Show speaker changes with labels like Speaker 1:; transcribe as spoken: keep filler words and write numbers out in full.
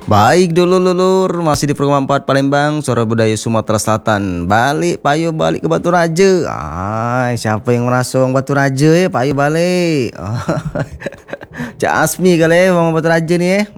Speaker 1: Baik dulu lulur, masih di program empat Palembang, Suara Budaya Sumatera Selatan. Balik, Payo balik ke Batu Raja. Ay, siapa yang merasa orang Batu Raja ya, Payo balik. Cak Asmi kali ya, orang Batu Raja ni eh.